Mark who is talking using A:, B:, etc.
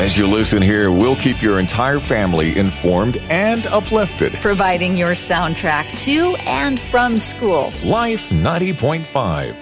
A: As you listen here, we'll keep your entire family informed and uplifted.
B: Providing your soundtrack to and from school.
A: Life 90.5.